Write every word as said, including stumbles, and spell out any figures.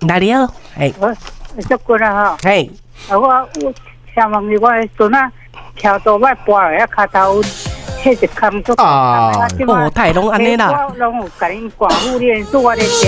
来了，哎， 我足骨啦吼， 哎， 啊我我想问你，我的孙啊，跳到我跋落遐骹头，迄一坎足啊，哦，太拢安尼啦， 我拢有甲恁广府练，做我咧食。